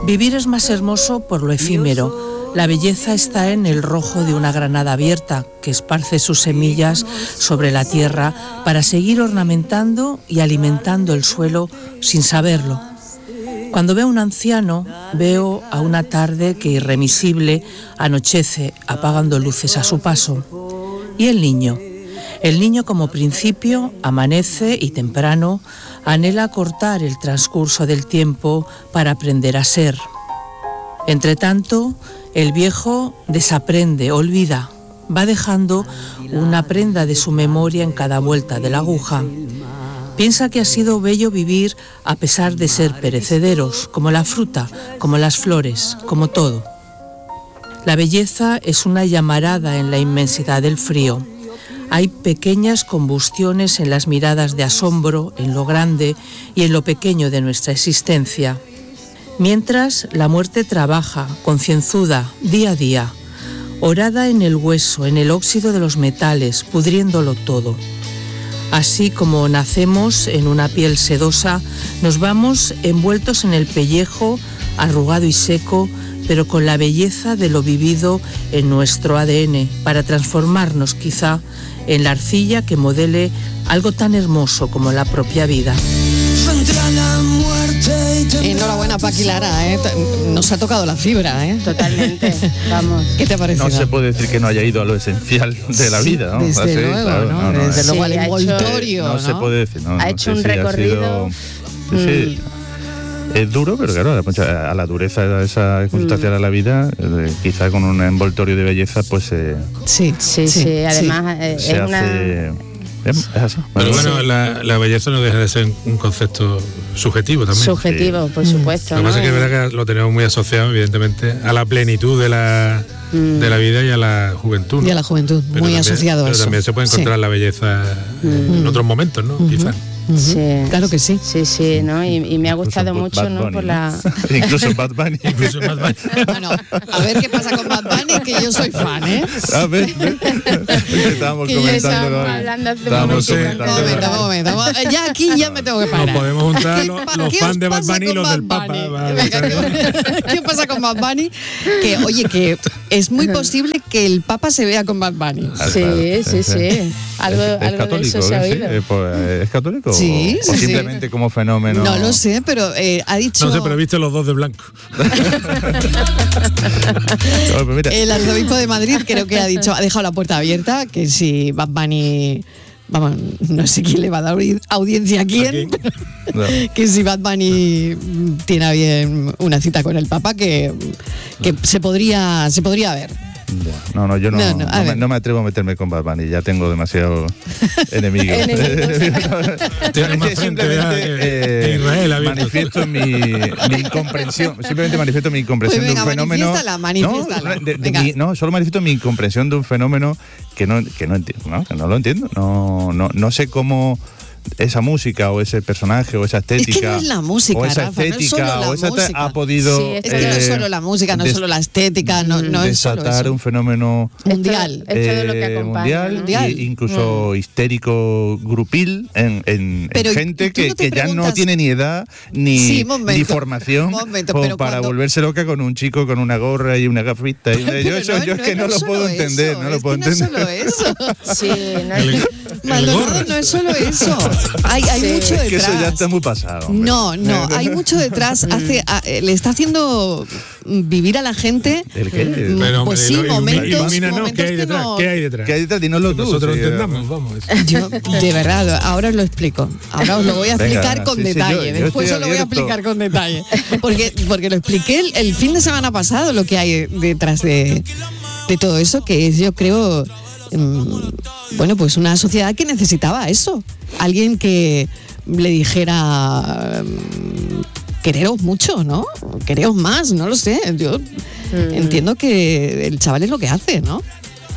Vivir es más hermoso por lo efímero. La belleza está en el rojo de una granada abierta que esparce sus semillas sobre la tierra para seguir ornamentando y alimentando el suelo sin saberlo. Cuando veo a un anciano, veo a una tarde que irremisible anochece apagando luces a su paso. Y el niño como principio amanece y temprano anhela cortar el transcurso del tiempo para aprender a ser. Entretanto, el viejo desaprende, olvida, va dejando una prenda de su memoria en cada vuelta de la aguja. Piensa que ha sido bello vivir a pesar de ser perecederos, como la fruta, como las flores, como todo. La belleza es una llamarada en la inmensidad del frío. Hay pequeñas combustiones en las miradas de asombro, en lo grande y en lo pequeño de nuestra existencia. Mientras la muerte trabaja, concienzuda, día a día, horada en el hueso, en el óxido de los metales, pudriéndolo todo. Así como nacemos en una piel sedosa, nos vamos envueltos en el pellejo, arrugado y seco, pero con la belleza de lo vivido en nuestro ADN, para transformarnos quizá en la arcilla que modele algo tan hermoso como la propia vida. Enhorabuena, Paqui Lara, nos ha tocado la fibra, Totalmente, vamos. ¿Qué te ha parecido? No se puede decir que no haya ido a lo esencial de la vida, ¿no? Desde luego, claro, ¿no? Desde luego al envoltorio, no se puede decir, ¿no? Ha hecho un recorrido. Sí. Es duro, pero claro, a la dureza esa circunstancial a la vida, quizá con un envoltorio de belleza, pues sí, además es una... Es así. Pero bueno, la belleza no deja de ser un concepto subjetivo también. Subjetivo, por supuesto. Lo que pasa es que es verdad que lo tenemos muy asociado, evidentemente, a la plenitud de la vida y a la juventud, ¿no? Y a la juventud, pero muy también, asociado a eso. Pero también se puede encontrar la belleza en otros momentos, ¿no? Quizás. Sí, claro que sí. Sí, ¿no? Y me ha gustado mucho, ¿no? Por la... Incluso Bad Bunny. Bueno, a ver qué pasa con Bad Bunny, que yo soy fan, A ver. Estábamos comentando. Un momento. Ya aquí ya me tengo que parar. Nos podemos juntar los fans de Bad Bunny y los del Papa. ¿Qué pasa con Bad Bunny? Que, oye, que es muy posible que el Papa se vea con Bad Bunny. Sí. Algo de eso se ha oído. ¿Es católico? Sí, o simplemente como fenómeno. No lo sé, pero ha dicho. No sé, pero viste los dos de blanco. El arzobispo de Madrid creo que ha dejado la puerta abierta, que si Bad Bunny, vamos, no sé quién le va a dar audiencia a quién, no. Que si Bad Bunny tiene a bien una cita con el Papa, que se podría ver. Yo no me atrevo a meterme con Bad Bunny, ya tengo demasiado enemigos. Simplemente manifiesto mi incomprensión, de un fenómeno. Manifiéstala. Solo manifiesto mi incomprensión de un fenómeno que no entiendo, que no lo entiendo. No sé cómo esa música o ese personaje o esa estética, es que no es la música, o esa Rafa, estética no es solo o esa música. Ha podido es que no es solo la música, no es solo la estética, no es solo desatar eso. un fenómeno mundial, todo lo que acompaña, mundial. Incluso histérico grupil en gente que ya no tiene ni edad ni formación para volverse loca con un chico con una gorra y una gafita. Yo es que no lo puedo entender, no lo puedo entender. No es solo eso. Sí, Maldonado, no es solo eso. Hay mucho detrás. Que eso ya está muy pasado. No, hay mucho detrás. Le está haciendo vivir a la gente. ¿El qué? Pues sí, momentos. ¿Qué hay detrás? ¿Qué hay detrás? ¿Qué hay detrás? Dínoslo tú. Nosotros lo entendamos, vamos. Yo, de verdad, ahora os lo explico. Ahora os lo voy a explicar con detalle. Después os lo voy a explicar con detalle. Porque lo expliqué el fin de semana pasado, lo que hay detrás de todo eso, que es, yo creo, pues una sociedad que necesitaba eso. Alguien que le dijera quereros mucho, ¿no? Quereros más, no lo sé. Yo entiendo que el chaval es lo que hace, ¿no?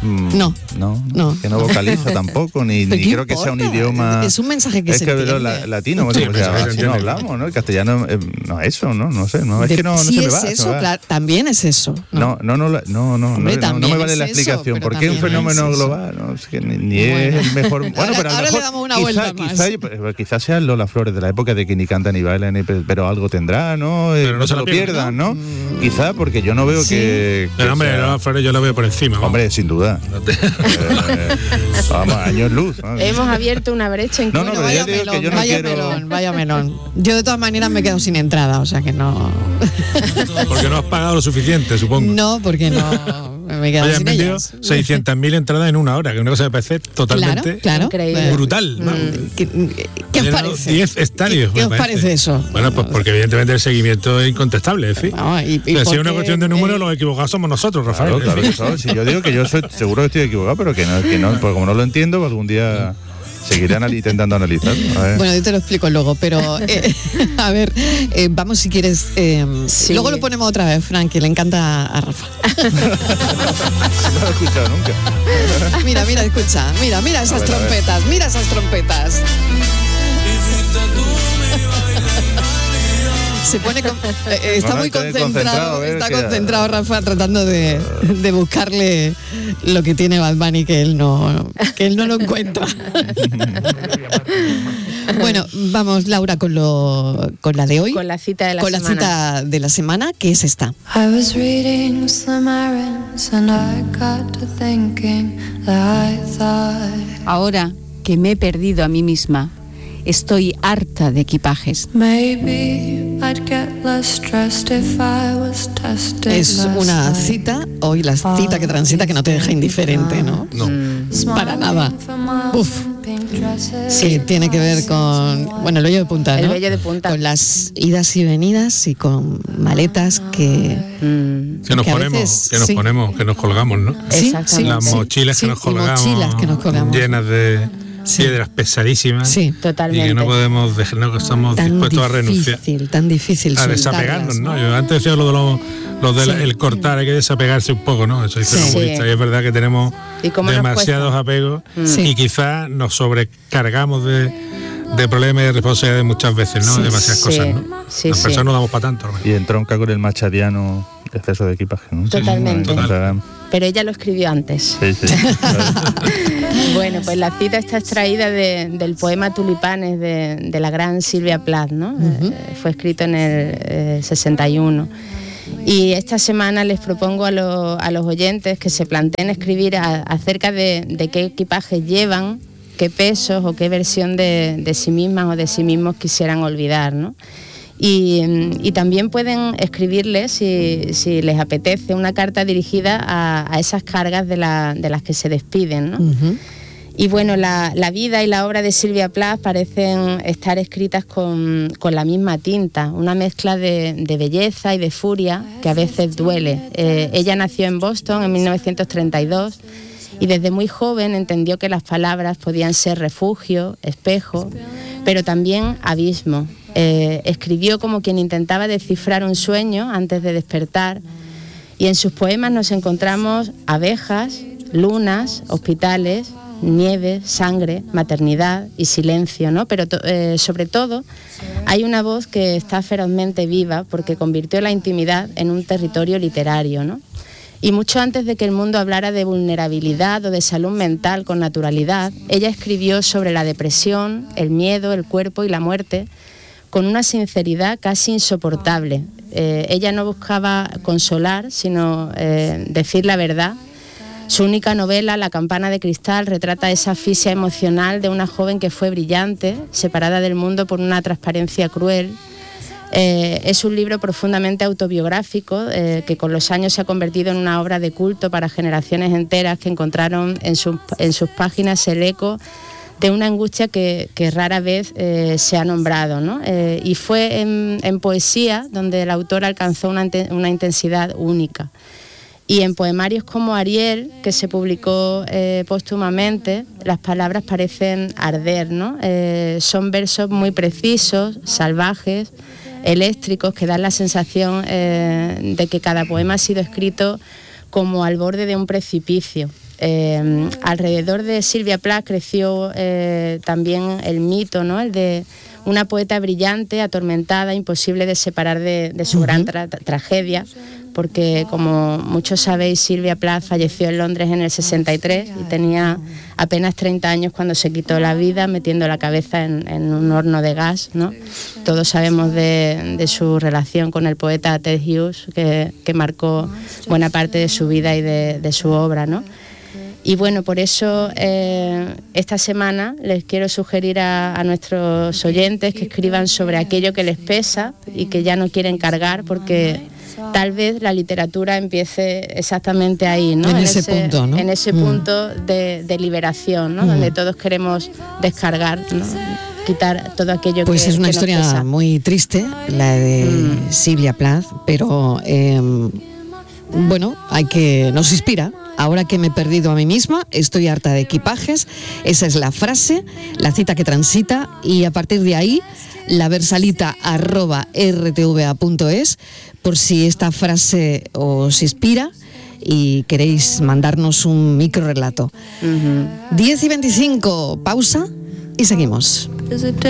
No. Que no vocaliza tampoco, ni creo que sea un idioma. Es un mensaje que se entiende. Latino, así no hablamos, ¿no? El castellano no es eso, no sé, no es que no se me va. Eso, claro, también es eso. No me vale la explicación. ¿Por qué un fenómeno global? No, es que ni es el mejor. Bueno, pero ahora le damos una vuelta más. Quizás sean Lola Flores de la época de que ni cantan ni bailan, pero algo tendrá, ¿no? Pero no se lo pierdan, ¿no? Quizá porque yo no veo que. Pero hombre, Lola Flores yo la veo por encima. Hombre, sin duda. Vamos, años luz. Hemos abierto una brecha en vaya melón. Yo de todas maneras me quedo sin entrada, o sea que no. Porque no has pagado lo suficiente, supongo. No, porque no. Me quedo sin ellas. 600.000 entradas en una hora, que una cosa me parece totalmente brutal. ¿Qué os parece? 10 estadios. ¿Qué os parece eso? Bueno, pues porque evidentemente el seguimiento es incontestable, ¿sí? Si es una cuestión de números, los equivocados somos nosotros, Rafael. Claro. Si yo digo que yo seguro que estoy equivocado, pero que no, porque como no lo entiendo, pues algún día seguiré intentando analizar. Bueno, yo te lo explico luego, pero a ver, vamos si quieres. Sí. Luego lo ponemos otra vez, Frank, que le encanta a Rafa. No lo he escuchado nunca. Mira, escucha. Mira esas trompetas, mira esas trompetas. Se pone está muy concentrado, está concentrado Rafa tratando de buscarle lo que tiene Bad Bunny que él no lo encuentra. Bueno, vamos Laura con la de hoy. Con la cita de la semana. Con la cita de la semana, que es esta. Ahora que me he perdido a mí misma, estoy harta de equipajes. Es una cita, hoy la cita que transita, que no te deja indiferente, ¿no? No. Para nada. Sí, tiene que ver con, bueno, el vello de punta, ¿no? El vello de punta. Con las idas y venidas y con maletas que nos ponemos, que nos colgamos, ¿no? Sí, las mochilas que nos colgamos, llenas de piedras pesadísimas. Sí, totalmente. Y que no podemos dejar, no, que estamos dispuestos a renunciar. Tan difícil. A desapegarnos, ¿no? Yo antes decía lo del cortar, hay que desapegarse un poco, ¿no? Eso dice los budistas. Y es verdad que tenemos demasiados apegos y quizás nos sobrecargamos de problemas y de responsabilidades muchas veces, ¿no? Demasiadas cosas, ¿no? Las personas no damos para tanto. ¿No? Y entronca con el machadiano exceso de equipaje, ¿no? Totalmente. Pero ella lo escribió antes. Sí. Bueno, pues la cita está extraída del poema Tulipanes de la gran Silvia Plath, ¿no? Fue escrito en el 61. Y esta semana les propongo a los oyentes que se planteen escribir acerca de qué equipajes llevan, qué pesos o qué versión de sí mismas o de sí mismos quisieran olvidar, ¿no? Y también pueden escribirles, si les apetece, una carta dirigida a esas cargas de las que se despiden, ¿no? Y bueno, la vida y la obra de Silvia Plath parecen estar escritas con la misma tinta, una mezcla de belleza y de furia que a veces duele. Ella nació en Boston en 1932 y desde muy joven entendió que las palabras podían ser refugio, espejo, pero también abismo. Escribió como quien intentaba descifrar un sueño antes de despertar, y en sus poemas nos encontramos abejas, lunas, hospitales, nieve, sangre, maternidad y silencio, ¿no? Pero sobre todo hay una voz que está ferozmente viva porque convirtió la intimidad en un territorio literario, ¿no? Y mucho antes de que el mundo hablara de vulnerabilidad o de salud mental con naturalidad, ella escribió sobre la depresión, el miedo, el cuerpo y la muerte con una sinceridad casi insoportable. Ella no buscaba consolar, sino decir la verdad. Su única novela, La campana de cristal, retrata esa asfixia emocional de una joven que fue brillante, separada del mundo por una transparencia cruel. Es un libro profundamente autobiográfico que con los años se ha convertido en una obra de culto para generaciones enteras que encontraron en sus páginas el eco de una angustia que rara vez se ha nombrado, ¿no? Y fue en poesía donde la autora alcanzó una intensidad única. Y en poemarios como Ariel, que se publicó póstumamente, las palabras parecen arder, ¿no? Son versos muy precisos, salvajes, eléctricos, que dan la sensación de que cada poema ha sido escrito como al borde de un precipicio. alrededor de Silvia Plath creció también el mito, ¿no? El de una poeta brillante, atormentada, imposible de separar de su gran tragedia, porque como muchos sabéis, Silvia Plath falleció en Londres en el 63 y tenía apenas 30 años cuando se quitó la vida metiendo la cabeza en un horno de gas, ¿no? Todos sabemos de su relación con el poeta Ted Hughes, que marcó buena parte de su vida y de su obra, ¿no? Y bueno, por eso esta semana les quiero sugerir a nuestros oyentes que escriban sobre aquello que les pesa y que ya no quieren cargar, porque tal vez la literatura empiece exactamente ahí, ¿no? En ese punto, ¿no? En ese punto de liberación, ¿no? Donde todos queremos descargar, ¿no? Quitar todo aquello pues que es una que historia nos pesa. muy triste, la de Silvia Plath, pero bueno, nos inspira. Ahora que me he perdido a mí misma, estoy harta de equipajes. Esa es la frase, la cita que transita, y a partir de ahí, la versalita@rtva.es, por si esta frase os inspira y queréis mandarnos un micro relato. 10:25, pausa y seguimos.